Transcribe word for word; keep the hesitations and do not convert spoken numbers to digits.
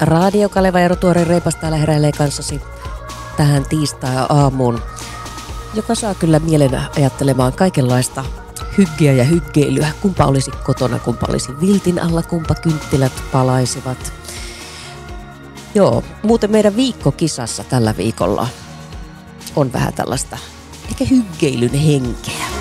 Radio Kaleva ja Tuore Reipas täällä heräilee kanssasi tähän tiistai-aamuun, joka saa kyllä mielen ajattelemaan kaikenlaista hyggeä ja hyggeilyä. Kumpa olisi kotona, kumpa olisi viltin alla, kumpa kynttilät palaisivat. Joo, muuten meidän viikkokisassa tällä viikolla on vähän tällaista ehkä hyggeilyn henkeä.